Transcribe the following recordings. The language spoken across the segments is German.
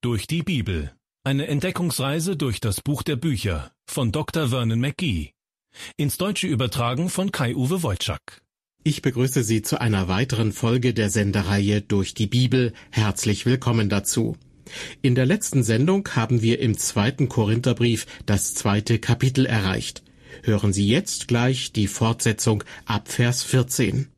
durch die Bibel. Eine Entdeckungsreise durch das Buch der Bücher von Dr. Vernon McGee. Ins Deutsche übertragen von Kai-Uwe Wojczak. Ich begrüße Sie zu einer weiteren Folge der Sendereihe Durch die Bibel. Herzlich willkommen dazu. In der letzten Sendung haben wir im 2. Korintherbrief das 2. Kapitel erreicht. Hören Sie jetzt gleich die Fortsetzung ab Vers 14.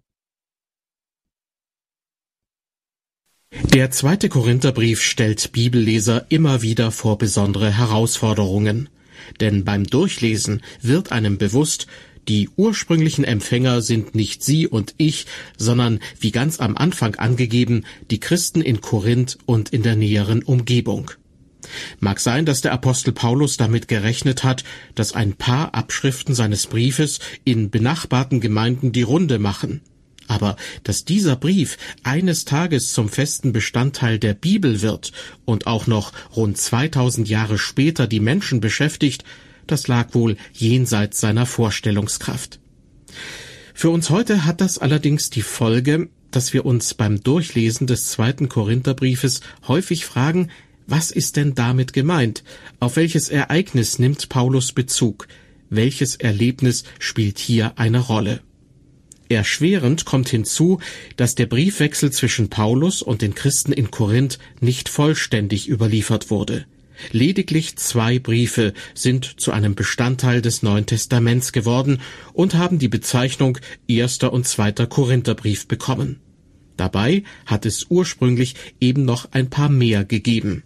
Der 2. Korintherbrief stellt Bibelleser immer wieder vor besondere Herausforderungen. Denn beim Durchlesen wird einem bewusst, die ursprünglichen Empfänger sind nicht Sie und ich, sondern, wie ganz am Anfang angegeben, die Christen in Korinth und in der näheren Umgebung. Mag sein, dass der Apostel Paulus damit gerechnet hat, dass ein paar Abschriften seines Briefes in benachbarten Gemeinden die Runde machen. Aber dass dieser Brief eines Tages zum festen Bestandteil der Bibel wird und auch noch rund 2000 Jahre später die Menschen beschäftigt, das lag wohl jenseits seiner Vorstellungskraft. Für uns heute hat das allerdings die Folge, dass wir uns beim Durchlesen des 2. Korintherbriefes häufig fragen, was ist denn damit gemeint? Auf welches Ereignis nimmt Paulus Bezug? Welches Erlebnis spielt hier eine Rolle? Erschwerend kommt hinzu, dass der Briefwechsel zwischen Paulus und den Christen in Korinth nicht vollständig überliefert wurde. Lediglich 2 Briefe sind zu einem Bestandteil des Neuen Testaments geworden und haben die Bezeichnung 1. und 2. Korintherbrief bekommen. Dabei hat es ursprünglich eben noch ein paar mehr gegeben.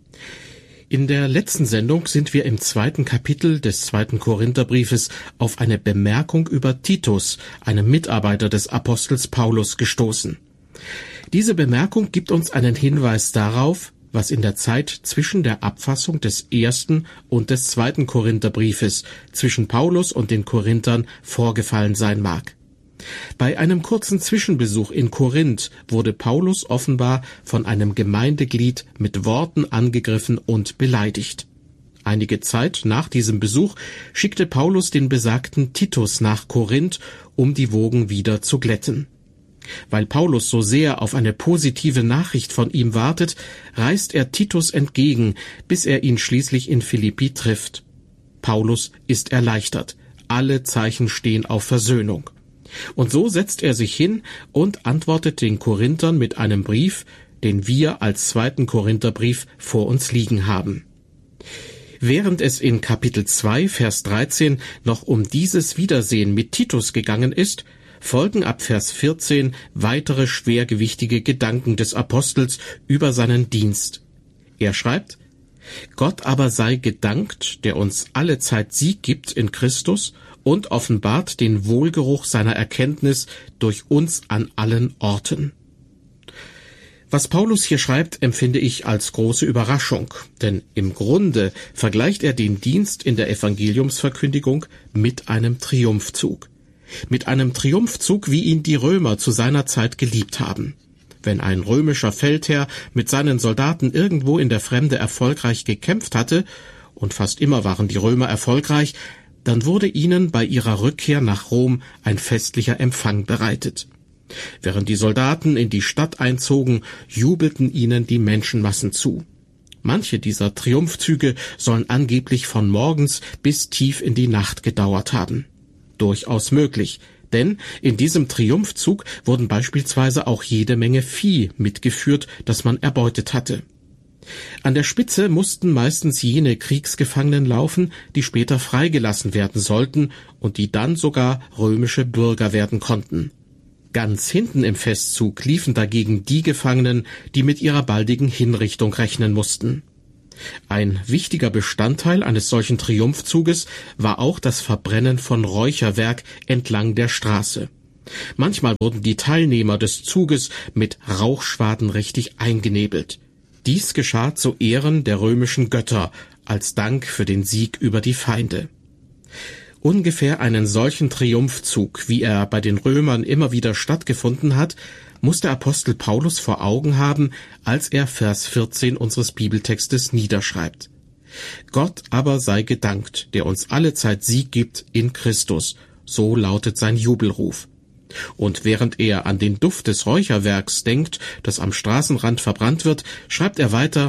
In der letzten Sendung sind wir im 2. Kapitel des 2. Korintherbriefes auf eine Bemerkung über Titus, einem Mitarbeiter des Apostels Paulus, gestoßen. Diese Bemerkung gibt uns einen Hinweis darauf, was in der Zeit zwischen der Abfassung des 1. und des 2. Korintherbriefes zwischen Paulus und den Korinthern vorgefallen sein mag. Bei einem kurzen Zwischenbesuch in Korinth wurde Paulus offenbar von einem Gemeindeglied mit Worten angegriffen und beleidigt. Einige Zeit nach diesem Besuch schickte Paulus den besagten Titus nach Korinth, um die Wogen wieder zu glätten. Weil Paulus so sehr auf eine positive Nachricht von ihm wartet, reist er Titus entgegen, bis er ihn schließlich in Philippi trifft. Paulus ist erleichtert. Alle Zeichen stehen auf Versöhnung. Und so setzt er sich hin und antwortet den Korinthern mit einem Brief, den wir als 2. Korintherbrief vor uns liegen haben. Während es in Kapitel 2, Vers 13 noch um dieses Wiedersehen mit Titus gegangen ist, folgen ab Vers 14 weitere schwergewichtige Gedanken des Apostels über seinen Dienst. Er schreibt: Gott aber sei gedankt, der uns allezeit Sieg gibt in Christus und offenbart den Wohlgeruch seiner Erkenntnis durch uns an allen Orten. Was Paulus hier schreibt, empfinde ich als große Überraschung, denn im Grunde vergleicht er den Dienst in der Evangeliumsverkündigung mit einem Triumphzug. Mit einem Triumphzug, wie ihn die Römer zu seiner Zeit geliebt haben. Wenn ein römischer Feldherr mit seinen Soldaten irgendwo in der Fremde erfolgreich gekämpft hatte, und fast immer waren die Römer erfolgreich, dann wurde ihnen bei ihrer Rückkehr nach Rom ein festlicher Empfang bereitet. Während die Soldaten in die Stadt einzogen, jubelten ihnen die Menschenmassen zu. Manche dieser Triumphzüge sollen angeblich von morgens bis tief in die Nacht gedauert haben. Durchaus möglich, denn in diesem Triumphzug wurden beispielsweise auch jede Menge Vieh mitgeführt, das man erbeutet hatte. An der Spitze mussten meistens jene Kriegsgefangenen laufen, die später freigelassen werden sollten und die dann sogar römische Bürger werden konnten. Ganz hinten im Festzug liefen dagegen die Gefangenen, die mit ihrer baldigen Hinrichtung rechnen mussten. Ein wichtiger Bestandteil eines solchen Triumphzuges war auch das Verbrennen von Räucherwerk entlang der Straße. Manchmal wurden die Teilnehmer des Zuges mit Rauchschwaden richtig eingenebelt. Dies geschah zu Ehren der römischen Götter, als Dank für den Sieg über die Feinde. Ungefähr einen solchen Triumphzug, wie er bei den Römern immer wieder stattgefunden hat, muss der Apostel Paulus vor Augen haben, als er Vers 14 unseres Bibeltextes niederschreibt. Gott aber sei gedankt, der uns allezeit Sieg gibt in Christus, so lautet sein Jubelruf. Und während er an den Duft des Räucherwerks denkt, das am Straßenrand verbrannt wird, schreibt er weiter: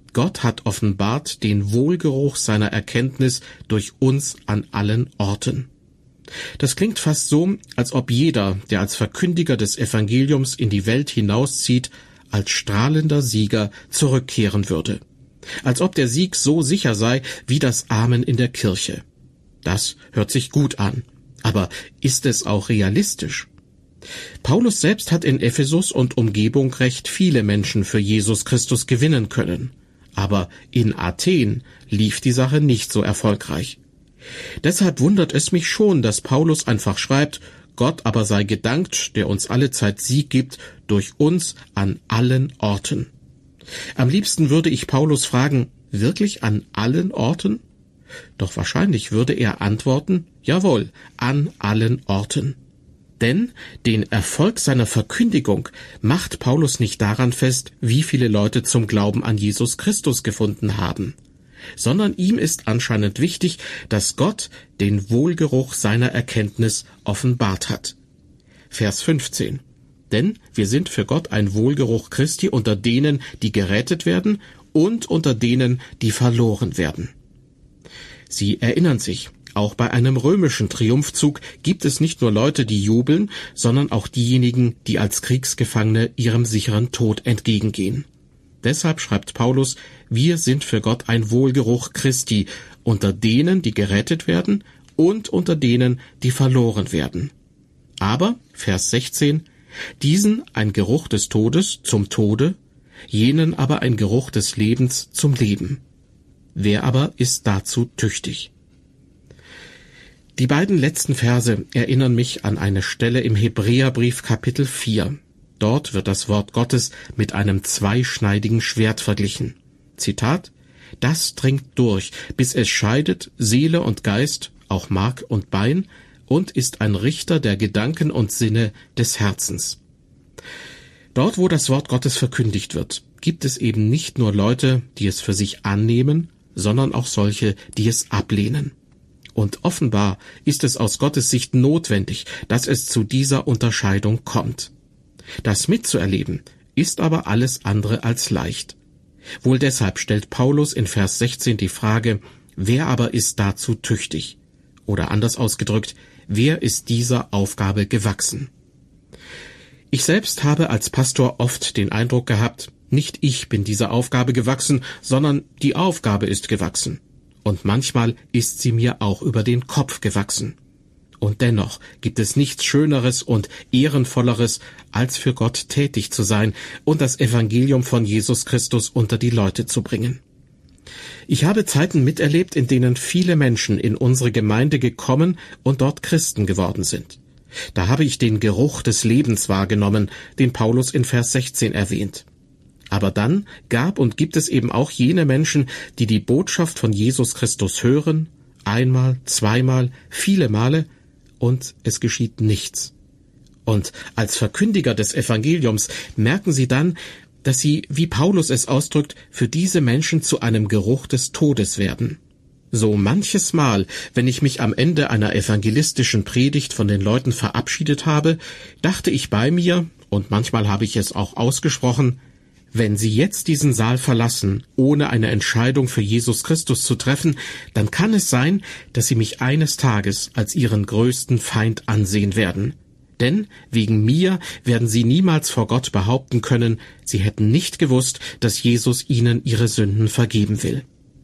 Gott hat offenbart den Wohlgeruch seiner Erkenntnis durch uns an allen Orten. Das klingt fast so, als ob jeder, der als Verkündiger des Evangeliums in die Welt hinauszieht, als strahlender Sieger zurückkehren würde. Als ob der Sieg so sicher sei wie das Amen in der Kirche. Das hört sich gut an. Aber ist es auch realistisch? Paulus selbst hat in Ephesus und Umgebung recht viele Menschen für Jesus Christus gewinnen können. Aber in Athen lief die Sache nicht so erfolgreich. Deshalb wundert es mich schon, dass Paulus einfach schreibt, Gott aber sei gedankt, der uns allezeit Sieg gibt, durch uns an allen Orten. Am liebsten würde ich Paulus fragen, wirklich an allen Orten? Doch wahrscheinlich würde er antworten, jawohl, an allen Orten. Denn den Erfolg seiner Verkündigung macht Paulus nicht daran fest, wie viele Leute zum Glauben an Jesus Christus gefunden haben, sondern ihm ist anscheinend wichtig, dass Gott den Wohlgeruch seiner Erkenntnis offenbart hat. Vers 15. Denn wir sind für Gott ein Wohlgeruch Christi unter denen, die gerettet werden und unter denen, die verloren werden. Sie erinnern sich, auch bei einem römischen Triumphzug gibt es nicht nur Leute, die jubeln, sondern auch diejenigen, die als Kriegsgefangene ihrem sicheren Tod entgegengehen. Deshalb schreibt Paulus, wir sind für Gott ein Wohlgeruch Christi, unter denen, die gerettet werden und unter denen, die verloren werden. Aber, Vers 16, diesen ein Geruch des Todes zum Tode, jenen aber ein Geruch des Lebens zum Leben. Wer aber ist dazu tüchtig? Die beiden letzten Verse erinnern mich an eine Stelle im Hebräerbrief Kapitel 4. Dort wird das Wort Gottes mit einem zweischneidigen Schwert verglichen. Zitat: Das dringt durch, bis es scheidet Seele und Geist, auch Mark und Bein, und ist ein Richter der Gedanken und Sinne des Herzens. Dort, wo das Wort Gottes verkündigt wird, gibt es eben nicht nur Leute, die es für sich annehmen, sondern auch solche, die es ablehnen. Und offenbar ist es aus Gottes Sicht notwendig, dass es zu dieser Unterscheidung kommt. Das mitzuerleben ist aber alles andere als leicht. Wohl deshalb stellt Paulus in Vers 16 die Frage, wer aber ist dazu tüchtig? Oder anders ausgedrückt, wer ist dieser Aufgabe gewachsen? Ich selbst habe als Pastor oft den Eindruck gehabt, nicht ich bin dieser Aufgabe gewachsen, sondern die Aufgabe ist gewachsen. Und manchmal ist sie mir auch über den Kopf gewachsen. Und dennoch gibt es nichts Schöneres und Ehrenvolleres, als für Gott tätig zu sein und das Evangelium von Jesus Christus unter die Leute zu bringen. Ich habe Zeiten miterlebt, in denen viele Menschen in unsere Gemeinde gekommen und dort Christen geworden sind. Da habe ich den Geruch des Lebens wahrgenommen, den Paulus in Vers 16 erwähnt. Aber dann gab und gibt es eben auch jene Menschen, die die Botschaft von Jesus Christus hören, einmal, zweimal, viele Male, und es geschieht nichts. Und als Verkündiger des Evangeliums merken sie dann, dass sie, wie Paulus es ausdrückt, für diese Menschen zu einem Geruch des Todes werden. So manches Mal, wenn ich mich am Ende einer evangelistischen Predigt von den Leuten verabschiedet habe, dachte ich bei mir, und manchmal habe ich es auch ausgesprochen, wenn Sie jetzt diesen Saal verlassen, ohne eine Entscheidung für Jesus Christus zu treffen, dann kann es sein, dass Sie mich eines Tages als Ihren größten Feind ansehen werden. Denn wegen mir werden Sie niemals vor Gott behaupten können, Sie hätten nicht gewusst, dass Jesus Ihnen Ihre Sünden vergeben will.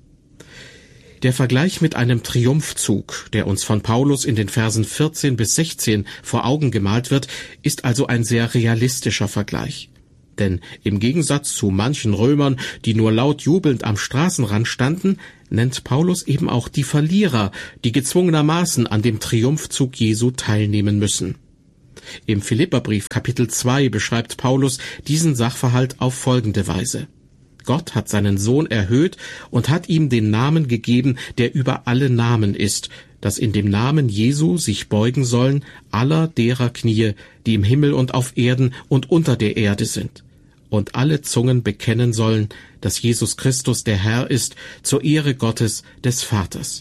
Der Vergleich mit einem Triumphzug, der uns von Paulus in den Versen 14 bis 16 vor Augen gemalt wird, ist also ein sehr realistischer Vergleich. Denn im Gegensatz zu manchen Römern, die nur laut jubelnd am Straßenrand standen, nennt Paulus eben auch die Verlierer, die gezwungenermaßen an dem Triumphzug Jesu teilnehmen müssen. Im Philipperbrief Kapitel 2 beschreibt Paulus diesen Sachverhalt auf folgende Weise. Gott hat seinen Sohn erhöht und hat ihm den Namen gegeben, der über alle Namen ist, dass in dem Namen Jesu sich beugen sollen aller derer Knie, die im Himmel und auf Erden und unter der Erde sind, und alle Zungen bekennen sollen, dass Jesus Christus der Herr ist, zur Ehre Gottes des Vaters.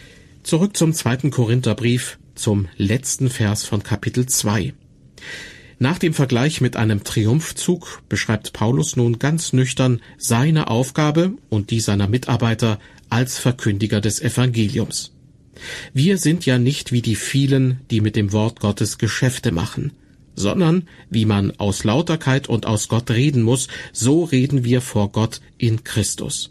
Zurück zum 2. Korintherbrief, zum letzten Vers von Kapitel 2. Nach dem Vergleich mit einem Triumphzug beschreibt Paulus nun ganz nüchtern seine Aufgabe und die seiner Mitarbeiter als Verkündiger des Evangeliums. Wir sind ja nicht wie die vielen, die mit dem Wort Gottes Geschäfte machen, sondern, wie man aus Lauterkeit und aus Gott reden muss, so reden wir vor Gott in Christus.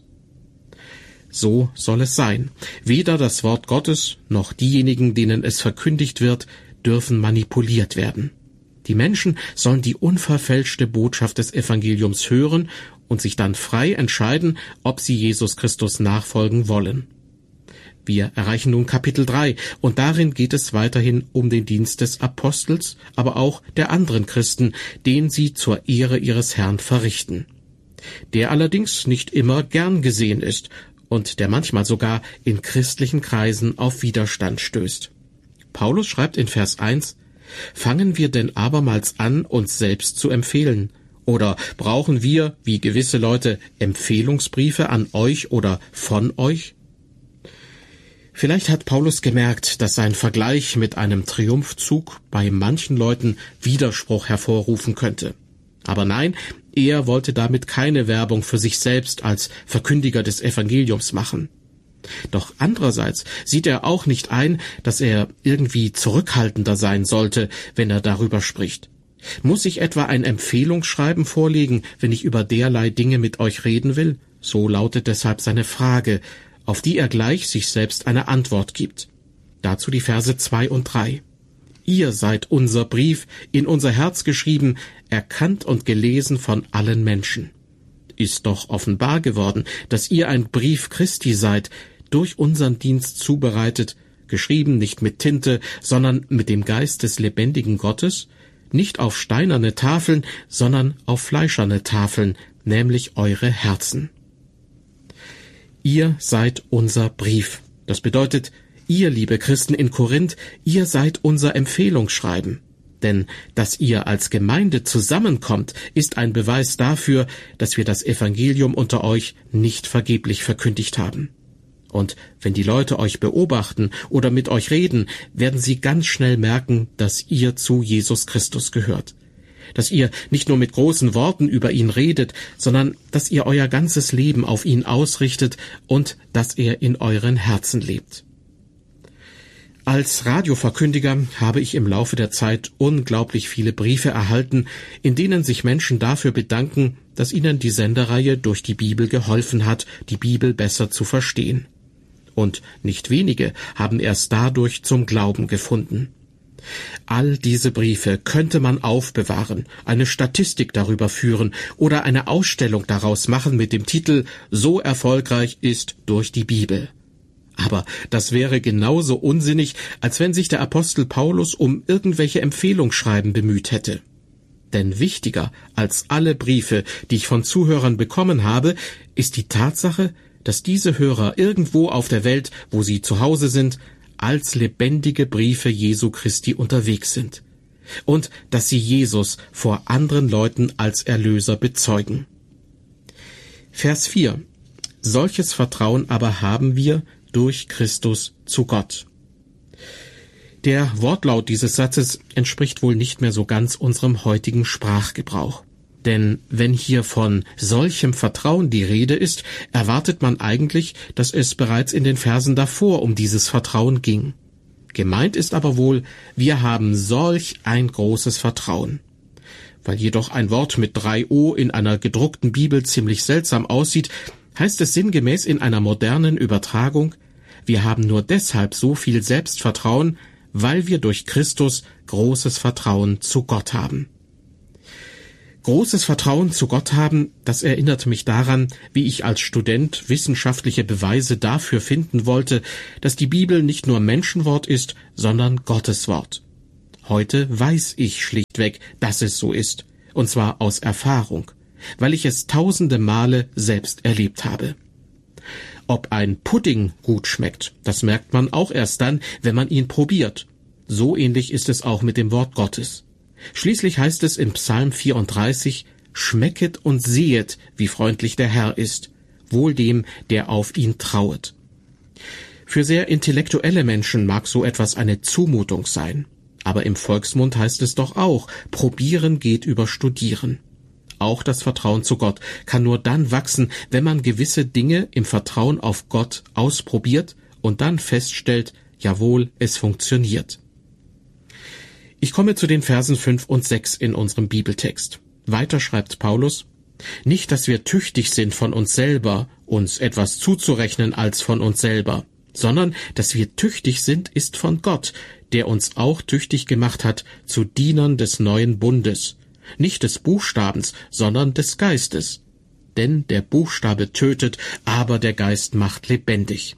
So soll es sein. Weder das Wort Gottes noch diejenigen, denen es verkündigt wird, dürfen manipuliert werden. Die Menschen sollen die unverfälschte Botschaft des Evangeliums hören und sich dann frei entscheiden, ob sie Jesus Christus nachfolgen wollen. Wir erreichen nun Kapitel 3 und darin geht es weiterhin um den Dienst des Apostels, aber auch der anderen Christen, den sie zur Ehre ihres Herrn verrichten. Der allerdings nicht immer gern gesehen ist und der manchmal sogar in christlichen Kreisen auf Widerstand stößt. Paulus schreibt in Vers 1: Fangen wir denn abermals an, uns selbst zu empfehlen? Oder brauchen wir, wie gewisse Leute, Empfehlungsbriefe an euch oder von euch? Vielleicht hat Paulus gemerkt, dass sein Vergleich mit einem Triumphzug bei manchen Leuten Widerspruch hervorrufen könnte. Aber nein, er wollte damit keine Werbung für sich selbst als Verkündiger des Evangeliums machen. Doch andererseits sieht er auch nicht ein, dass er irgendwie zurückhaltender sein sollte, wenn er darüber spricht. Muss ich etwa ein Empfehlungsschreiben vorlegen, wenn ich über derlei Dinge mit euch reden will? So lautet deshalb seine Frage, auf die er gleich sich selbst eine Antwort gibt. Dazu die Verse 2 und 3. Ihr seid unser Brief, in unser Herz geschrieben, erkannt und gelesen von allen Menschen. Ist doch offenbar geworden, dass ihr ein Brief Christi seid, durch unseren Dienst zubereitet, geschrieben nicht mit Tinte, sondern mit dem Geist des lebendigen Gottes, nicht auf steinerne Tafeln, sondern auf fleischerne Tafeln, nämlich eure Herzen. Ihr seid unser Brief. Das bedeutet, ihr, liebe Christen in Korinth, ihr seid unser Empfehlungsschreiben. Denn dass ihr als Gemeinde zusammenkommt, ist ein Beweis dafür, dass wir das Evangelium unter euch nicht vergeblich verkündigt haben. Und wenn die Leute euch beobachten oder mit euch reden, werden sie ganz schnell merken, dass ihr zu Jesus Christus gehört. Dass ihr nicht nur mit großen Worten über ihn redet, sondern dass ihr euer ganzes Leben auf ihn ausrichtet und dass er in euren Herzen lebt. Als Radioverkündiger habe ich im Laufe der Zeit unglaublich viele Briefe erhalten, in denen sich Menschen dafür bedanken, dass ihnen die Sendereihe durch die Bibel geholfen hat, die Bibel besser zu verstehen. Und nicht wenige haben erst dadurch zum Glauben gefunden. All diese Briefe könnte man aufbewahren, eine Statistik darüber führen oder eine Ausstellung daraus machen mit dem Titel »So erfolgreich ist durch die Bibel«. Aber das wäre genauso unsinnig, als wenn sich der Apostel Paulus um irgendwelche Empfehlungsschreiben bemüht hätte. Denn wichtiger als alle Briefe, die ich von Zuhörern bekommen habe, ist die Tatsache, dass diese Hörer irgendwo auf der Welt, wo sie zu Hause sind, als lebendige Briefe Jesu Christi unterwegs sind. Und dass sie Jesus vor anderen Leuten als Erlöser bezeugen. Vers 4. Solches Vertrauen aber haben wir durch Christus zu Gott. Der Wortlaut dieses Satzes entspricht wohl nicht mehr so ganz unserem heutigen Sprachgebrauch. Denn wenn hier von solchem Vertrauen die Rede ist, erwartet man eigentlich, dass es bereits in den Versen davor um dieses Vertrauen ging. Gemeint ist aber wohl, wir haben solch ein großes Vertrauen. Weil jedoch ein Wort mit 3 O in einer gedruckten Bibel ziemlich seltsam aussieht, heißt es sinngemäß in einer modernen Übertragung, wir haben nur deshalb so viel Selbstvertrauen, weil wir durch Christus großes Vertrauen zu Gott haben. Großes Vertrauen zu Gott haben, das erinnert mich daran, wie ich als Student wissenschaftliche Beweise dafür finden wollte, dass die Bibel nicht nur Menschenwort ist, sondern Gottes Wort. Heute weiß ich schlichtweg, dass es so ist, und zwar aus Erfahrung, weil ich es tausende Male selbst erlebt habe. Ob ein Pudding gut schmeckt, das merkt man auch erst dann, wenn man ihn probiert. So ähnlich ist es auch mit dem Wort Gottes. Schließlich heißt es in Psalm 34, »Schmecket und sehet, wie freundlich der Herr ist, wohl dem, der auf ihn trauet.« Für sehr intellektuelle Menschen mag so etwas eine Zumutung sein. Aber im Volksmund heißt es doch auch, probieren geht über studieren. Auch das Vertrauen zu Gott kann nur dann wachsen, wenn man gewisse Dinge im Vertrauen auf Gott ausprobiert und dann feststellt, jawohl, es funktioniert. Ich komme zu den Versen 5 und 6 in unserem Bibeltext. Weiter schreibt Paulus: Nicht, dass wir tüchtig sind von uns selber, uns etwas zuzurechnen als von uns selber, sondern dass wir tüchtig sind, ist von Gott, der uns auch tüchtig gemacht hat zu Dienern des neuen Bundes, nicht des Buchstabens, sondern des Geistes. Denn der Buchstabe tötet, aber der Geist macht lebendig.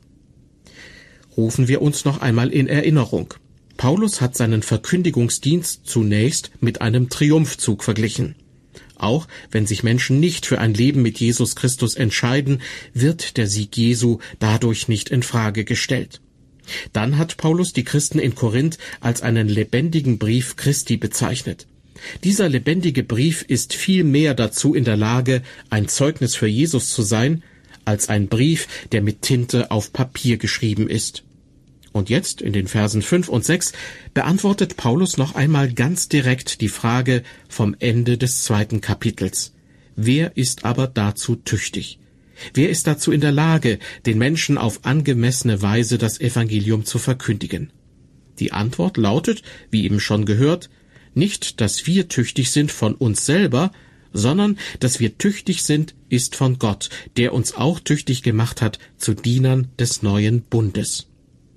Rufen wir uns noch einmal in Erinnerung. Paulus hat seinen Verkündigungsdienst zunächst mit einem Triumphzug verglichen. Auch wenn sich Menschen nicht für ein Leben mit Jesus Christus entscheiden, wird der Sieg Jesu dadurch nicht in Frage gestellt. Dann hat Paulus die Christen in Korinth als einen lebendigen Brief Christi bezeichnet. Dieser lebendige Brief ist viel mehr dazu in der Lage, ein Zeugnis für Jesus zu sein, als ein Brief, der mit Tinte auf Papier geschrieben ist. Und jetzt, in den Versen 5 und 6, beantwortet Paulus noch einmal ganz direkt die Frage vom Ende des 2. Kapitels. Wer ist aber dazu tüchtig? Wer ist dazu in der Lage, den Menschen auf angemessene Weise das Evangelium zu verkündigen? Die Antwort lautet, wie eben schon gehört, nicht, dass wir tüchtig sind von uns selber, sondern dass wir tüchtig sind, ist von Gott, der uns auch tüchtig gemacht hat zu Dienern des neuen Bundes.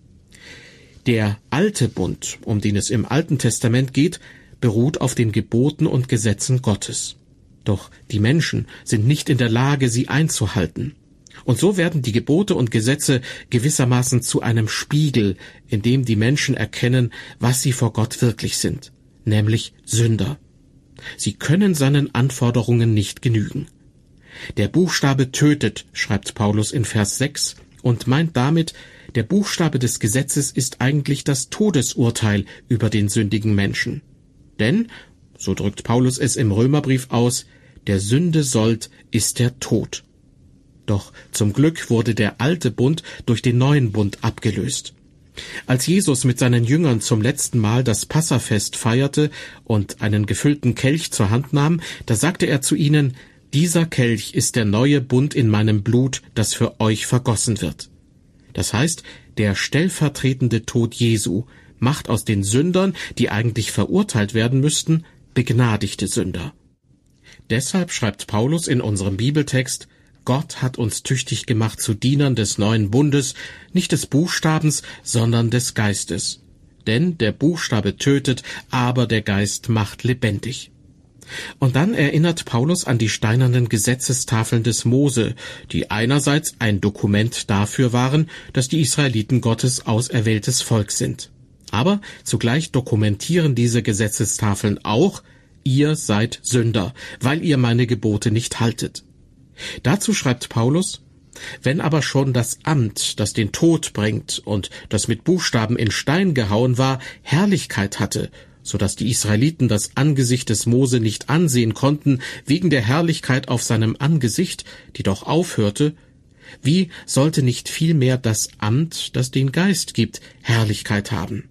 Der alte Bund, um den es im Alten Testament geht, beruht auf den Geboten und Gesetzen Gottes. Doch die Menschen sind nicht in der Lage, sie einzuhalten. Und so werden die Gebote und Gesetze gewissermaßen zu einem Spiegel, in dem die Menschen erkennen, was sie vor Gott wirklich sind, nämlich Sünder. Sie können seinen Anforderungen nicht genügen. Der Buchstabe tötet, schreibt Paulus in Vers 6, und meint damit, der Buchstabe des Gesetzes ist eigentlich das Todesurteil über den sündigen Menschen. Denn, so drückt Paulus es im Römerbrief aus, der Sünde Sold ist der Tod. Doch zum Glück wurde der alte Bund durch den neuen Bund abgelöst. Als Jesus mit seinen Jüngern zum letzten Mal das Passafest feierte und einen gefüllten Kelch zur Hand nahm, da sagte er zu ihnen: Dieser Kelch ist der neue Bund in meinem Blut, das für euch vergossen wird. Das heißt, der stellvertretende Tod Jesu macht aus den Sündern, die eigentlich verurteilt werden müssten, begnadigte Sünder. Deshalb schreibt Paulus in unserem Bibeltext: Gott hat uns tüchtig gemacht zu Dienern des neuen Bundes, nicht des Buchstabens, sondern des Geistes. Denn der Buchstabe tötet, aber der Geist macht lebendig. Und dann erinnert Paulus an die steinernen Gesetzestafeln des Mose, die einerseits ein Dokument dafür waren, dass die Israeliten Gottes auserwähltes Volk sind. Aber zugleich dokumentieren diese Gesetzestafeln auch: Ihr seid Sünder, weil ihr meine Gebote nicht haltet. Dazu schreibt Paulus: Wenn aber schon das Amt, das den Tod bringt und das mit Buchstaben in Stein gehauen war, Herrlichkeit hatte, so dass die Israeliten das Angesicht des Mose nicht ansehen konnten, wegen der Herrlichkeit auf seinem Angesicht, die doch aufhörte, wie sollte nicht vielmehr das Amt, das den Geist gibt, Herrlichkeit haben?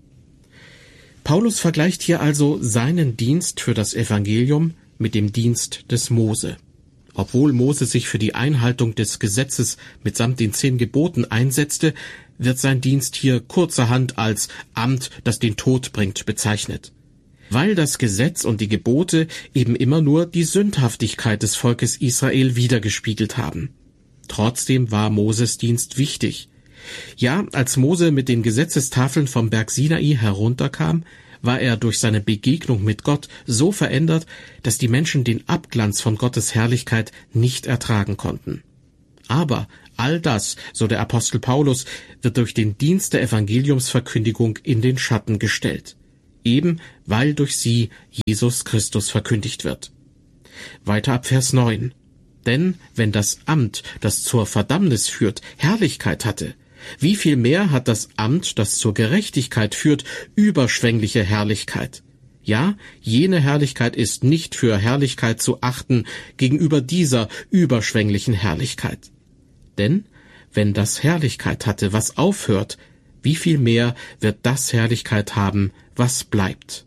Paulus vergleicht hier also seinen Dienst für das Evangelium mit dem Dienst des Mose. Obwohl Mose sich für die Einhaltung des Gesetzes mitsamt den 10 Geboten einsetzte, wird sein Dienst hier kurzerhand als Amt, das den Tod bringt, bezeichnet. Weil das Gesetz und die Gebote eben immer nur die Sündhaftigkeit des Volkes Israel widergespiegelt haben. Trotzdem war Moses Dienst wichtig. Ja, als Mose mit den Gesetzestafeln vom Berg Sinai herunterkam, war er durch seine Begegnung mit Gott so verändert, dass die Menschen den Abglanz von Gottes Herrlichkeit nicht ertragen konnten. Aber all das, so der Apostel Paulus, wird durch den Dienst der Evangeliumsverkündigung in den Schatten gestellt, eben weil durch sie Jesus Christus verkündigt wird. Weiter ab Vers 9. Denn wenn das Amt, das zur Verdammnis führt, Herrlichkeit hatte, wie viel mehr hat das Amt, das zur Gerechtigkeit führt, überschwängliche Herrlichkeit? Ja, jene Herrlichkeit ist nicht für Herrlichkeit zu achten gegenüber dieser überschwänglichen Herrlichkeit. Denn wenn das Herrlichkeit hatte, was aufhört, wie viel mehr wird das Herrlichkeit haben, was bleibt.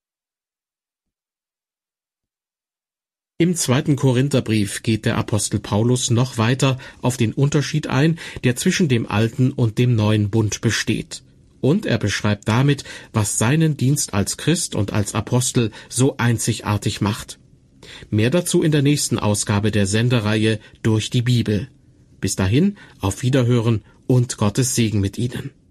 Im 2. Korintherbrief geht der Apostel Paulus noch weiter auf den Unterschied ein, der zwischen dem alten und dem neuen Bund besteht. Und er beschreibt damit, was seinen Dienst als Christ und als Apostel so einzigartig macht. Mehr dazu in der nächsten Ausgabe der Sendereihe Durch die Bibel. Bis dahin, auf Wiederhören und Gottes Segen mit Ihnen.